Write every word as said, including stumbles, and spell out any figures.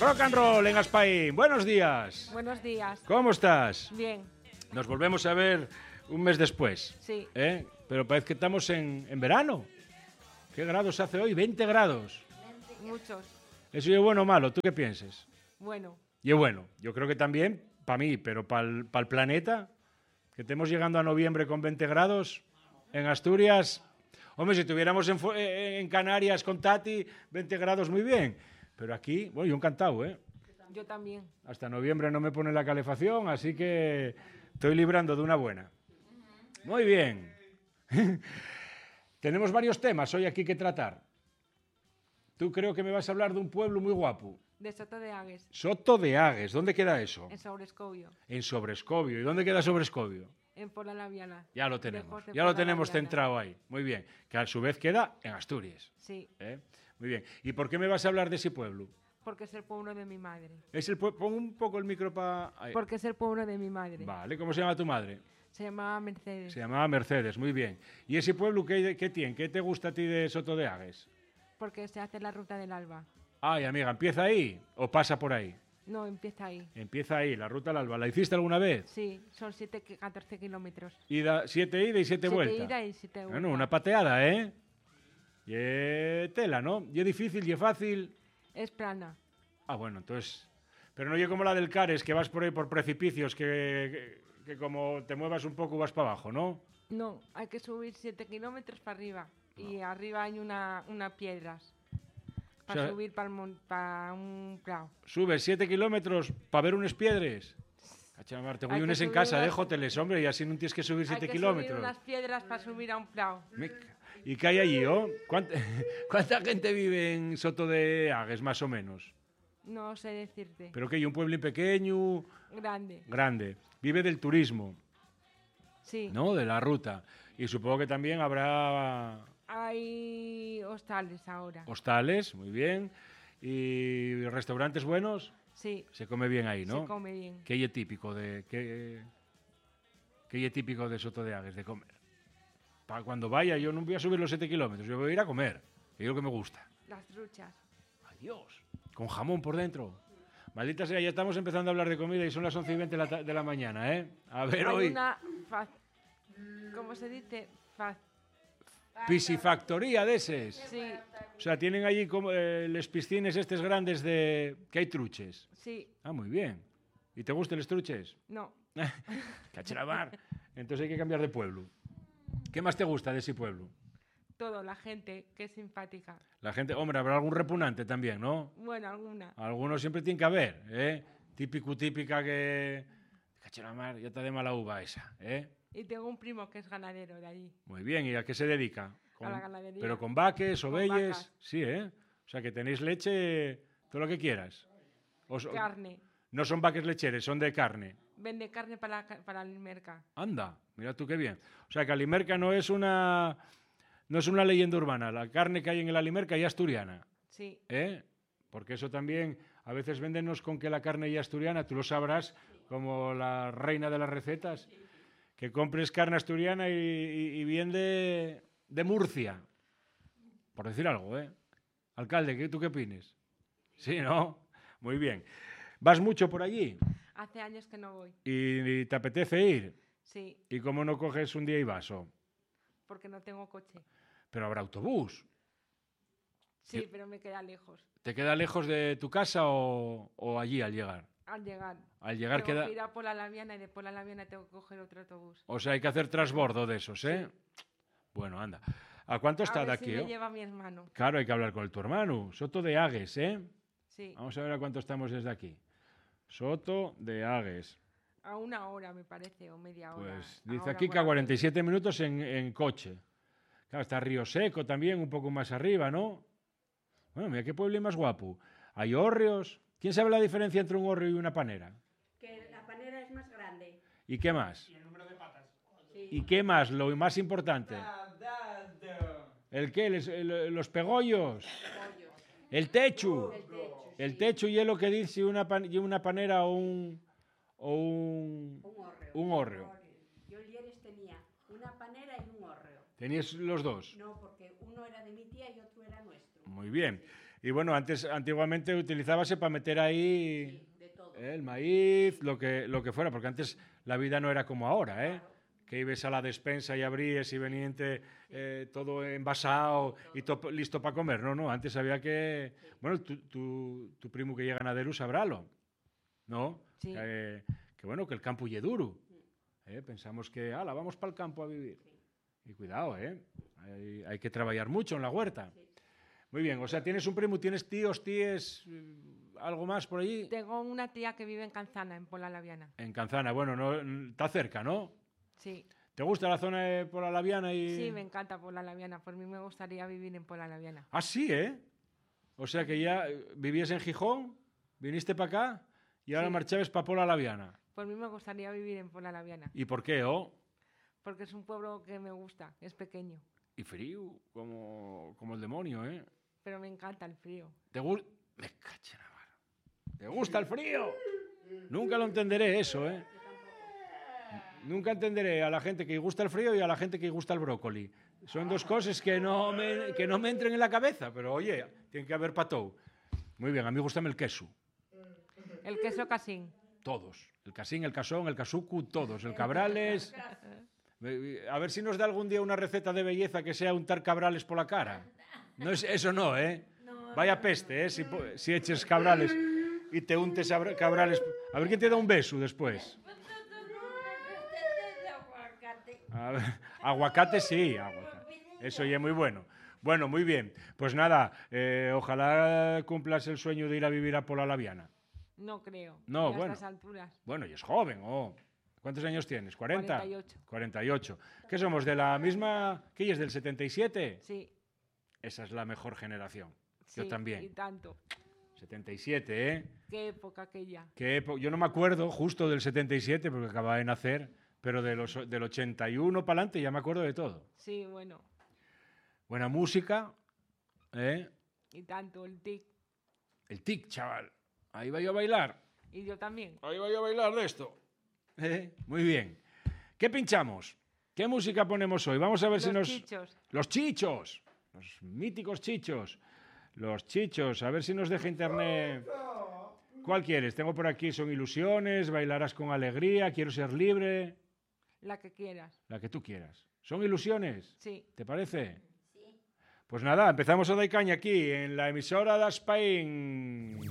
Rock and roll en Aspaín. Buenos días. Buenos días. ¿Cómo estás? Bien. Nos volvemos a ver un mes después. Sí. ¿Eh? Pero parece que estamos en, en verano. ¿Qué grados hace hoy? veinte grados. Muchos. ¿Eso es bueno o malo? ¿Tú qué piensas? Bueno. Y es bueno. Yo creo que también, para mí, pero para el planeta, que estemos llegando a noviembre con veinte grados en Asturias. Hombre, si tuviéramos en, en Canarias con Tati, veinte grados muy bien. Pero aquí, bueno, yo encantado, ¿eh? Yo también. Hasta noviembre no me pone la calefacción, así que estoy librando de una buena. Muy bien. Tenemos varios temas hoy aquí que tratar. Tú creo que me vas a hablar de un pueblo muy guapo. De Soto de Agues. Soto de Agues. ¿Dónde queda eso? En Sobrescobio. En Sobrescobio. ¿Y dónde queda Sobrescobio? En Pola la Viana. Ya lo tenemos. de Ya lo Pola tenemos la Viana. centrado ahí. Muy bien. Que a su vez queda en Asturias. Sí. ¿Eh? Muy bien. ¿Y por qué me vas a hablar de ese pueblo? Porque es el pueblo de mi madre. Es el pue- Pon un poco el micro para... Porque es el pueblo de mi madre. Vale. ¿Cómo se llama tu madre? Se llamaba Mercedes. Se llamaba Mercedes. Muy bien. ¿Y ese pueblo qué, qué tiene? ¿Qué te gusta a ti de Soto de Agues? Porque se hace la ruta del Alba. Ay, amiga, ¿empieza ahí o pasa por ahí? No, empieza ahí. Empieza ahí, la ruta al Alba. ¿La hiciste alguna vez? Sí, son siete, catorce kilómetros. Ida, siete ida y siete, Siete vueltas. ida y siete vueltas. Bueno, una pateada, ¿eh? Y es tela, ¿no? Y es difícil y es fácil. Es plana. Ah, bueno, entonces... Pero no es como la del Cares, que vas por ahí por precipicios, que, que, que como te muevas un poco vas para abajo, ¿no? No, hay que subir siete kilómetros para arriba. Y arriba hay una, una piedras. Para O sea, subir para un prado. Subes siete kilómetros para ver unas piedres. Cachamar, te Hay voy que unes en subir casa, unas- déjoteles, hombre, y así no tienes que subir siete Hay que kilómetros. subir unas piedras para subir a un prado. Me- ¿Y qué hay allí, oh? ¿Cuánta, cuánta gente vive en Soto de Agues, más o menos? No sé decirte. Pero que hay un pueblo pequeño, Grande. grande. Vive del turismo, Sí. ¿no? De la ruta. Y supongo que también habrá Hay hostales ahora. hostales, muy bien. Y restaurantes buenos. Sí. Se come bien ahí, ¿no? Se come bien. ¿Qué hay típico de qué, qué hay típico de Soto de Agues de comer? Para cuando vaya, yo no voy a subir los siete kilómetros, yo voy a ir a comer, que es lo que me gusta. Las truchas. Adiós. Con jamón por dentro. Maldita sea, ya estamos empezando a hablar de comida y son las once y veinte de la, ta- de la mañana, ¿eh? A ver Hay hoy. una... fa- ¿Cómo se dice? Fa- Piscifactoría de eses. Sí, O sea, tienen allí como eh, les piscines estes grandes de... que hay truches. sí, Ah, muy bien. ¿Y te gustan los truches? no. Cacheramar. Entonces hay que cambiar de pueblo. ¿Qué más te gusta de ese pueblo? Todo, la gente, que es simpática. La gente, hombre, habrá algún repugnante también, ¿no? Bueno, alguna. Algunos siempre tiene que haber, ¿eh? Típico, típica que... Cacheramar, ya está de mala uva esa, ¿eh? Y tengo un primo que es ganadero de allí. Muy bien, ¿y a qué se dedica? A la ganadería. Pero con vaques, Con ovelles, vacas. sí, ¿eh? O sea, que tenéis leche, todo lo que quieras. O so- Carne. no son vaques lecheres, son de carne. Vende carne para, la- para el mercado. Anda, mira tú qué bien. O sea, que Alimerca no es una no es una leyenda urbana. La carne que hay en el Alimerca ya es asturiana, Sí, ¿eh? Porque eso también, a veces véndenos con que la carne ya es asturiana, tú lo sabrás, como la reina de las recetas, que compres carne asturiana y, y, y bien de, de Murcia, por decir algo, ¿eh? Alcalde, ¿qué, ¿tú qué opinas? Sí, ¿no? Muy bien. ¿Vas mucho por allí? hace años que no voy. ¿Y, y te apetece ir? Sí, ¿Y cómo no coges un día y vas? o? porque no tengo coche. Pero habrá autobús. Sí, ¿Qué? pero me queda lejos. ¿Te queda lejos de tu casa o, o allí al llegar? Al llegar. Al llegar tengo queda... que ir a Pola la Viana y de Pola la Viana tengo que coger otro autobús. O sea, hay que hacer transbordo de esos, ¿eh? Bueno, anda. ¿A cuánto está a de ver aquí? si me oh? lleva mi hermano. Claro, hay que hablar con el tu hermano. Soto de Agues, ¿eh? Sí, Vamos a ver a cuánto estamos desde aquí. Soto de Agues. a una hora me parece, o media hora. Pues dice Ahora aquí que a por cuarenta y siete minutos en, en coche. Claro, está Río Seco también, un poco más arriba, ¿no? Bueno, mira qué pueblo más guapo. Hay hórreos. ¿Quién sabe la diferencia entre un hórreo y una panera? Que la panera es más grande. ¿Y qué más? Sí. ¿Y qué más? Lo más importante. ¿El qué? Les- el- los pegollos. El techo. El techo. El sí. techo y es lo que dice si una, pan- y una panera o un, o un, Un hórreo. un hórreo. Yo el Lieres tenía una panera y un hórreo. Tenías los dos. No, porque uno era de mi tía y otro era nuestro. Muy bien. Y bueno, antes, antiguamente utilizábase para meter ahí Sí, de todo. eh, el maíz, lo que, lo que fuera, porque antes la vida no era como ahora, ¿eh? Que ibas a la despensa y abríes y veniente eh, todo envasado y to- listo para comer. No, no, antes había que... Bueno, tu, tu, tu primo que llega ganadero sabrálo, ¿no? Sí. Que, que bueno, que el campo ye duro. ¿eh? Pensamos que, ala, vamos para el campo a vivir. Y cuidado, ¿eh? Hay, hay que trabajar mucho en la huerta. Muy bien, o sea, tienes un primo, tienes tíos, tíes, eh, algo más por allí. Tengo una tía que vive en Canzana, en Pola Laviana. En Canzana, bueno, no, está cerca, ¿no? Sí, ¿Te gusta la zona de Pola Laviana? Y... sí, me encanta Pola Laviana. Por mí me gustaría vivir en Pola Laviana. Ah, sí, ¿eh? O sea que ya eh, vivías en Gijón, viniste para acá y ahora Sí. marchabas para Pola Laviana. Por mí me gustaría vivir en Pola Laviana. ¿Y por qué, oh? Porque es un pueblo que me gusta, es pequeño. Y frío, como, como el demonio, ¿eh? Pero me encanta el frío. ¿Te gusta? Me caché la mano. ¿Te gusta el frío? Nunca lo entenderé eso, ¿eh? Nunca entenderé a la gente que gusta el frío y a la gente que gusta el brócoli. Son dos cosas que no me, que no me entren en la cabeza, pero oye, tiene que haber patou. Muy bien, a mí gustame el queso. El queso casín. Todos. El casín, el casón, el casucu, todos. El cabrales. Eh, A ver si nos da algún día una receta de belleza que sea untar cabrales por la cara. No es, eso no, ¿eh? Vaya peste, ¿eh? Si, po- si eches cabrales y te untes abra- cabrales. A ver quién te da un beso después. A ver, aguacate sí, aguacate. Eso ya es muy bueno. Bueno, muy bien. Pues nada, eh, ojalá cumplas el sueño de ir a vivir a Pola Laviana. No creo. No, Y a bueno. estas alturas. Bueno, y es joven, ¿oh? ¿Cuántos años tienes? ¿cuarenta? cuarenta y ocho. cuarenta y ocho. ¿Qué somos? ¿De la misma? ¿Qué es del setenta y siete? Sí. Esa es la mejor generación. Yo Sí, también. Y tanto. setenta y siete, ¿eh? Qué época aquella. Qué epo- Yo no me acuerdo justo del setenta y siete porque acababa de nacer, pero de los, del ochenta y uno para adelante ya me acuerdo de todo. Sí, bueno. Buena música, ¿eh? Y tanto, el tic. El tic, chaval. Ahí va yo a bailar. Y yo también. Ahí va yo a bailar de esto. ¿Eh? Muy bien. ¿Qué pinchamos? ¿Qué música ponemos hoy? Vamos a ver si Los nos... chichos. Los chichos. Los míticos chichos. Los chichos. A ver si nos deja internet. ¿Cuál quieres? Tengo por aquí Son Ilusiones, Bailarás con Alegría, Quiero Ser Libre. La que quieras. La que tú quieras. ¿Son ilusiones? Sí. ¿Te parece? Pues nada, empezamos a dar caña aquí en la emisora de Spain.